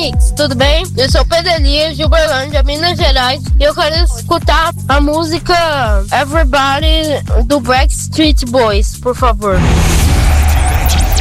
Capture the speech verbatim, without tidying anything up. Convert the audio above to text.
Mix, tudo bem? Eu sou Pedro Elias, de Uberlândia, Minas Gerais, e eu quero escutar a música Everybody do Backstreet Boys, por favor.